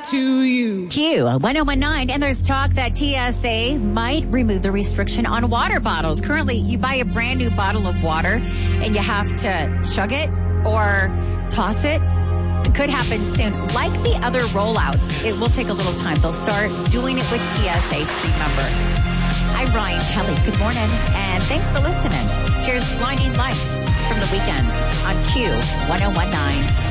to you. Q 1019, and there's talk that TSA might remove the restriction on water bottles. Currently, you buy a brand new bottle of water and you have to chug it or toss it. It could happen soon. Like the other rollouts, it will take a little time. They'll start doing it with TSA team members. I'm Ryan Kelly. Good morning, and thanks for listening. Here's Blinding Lights from the weekend on Q 1019.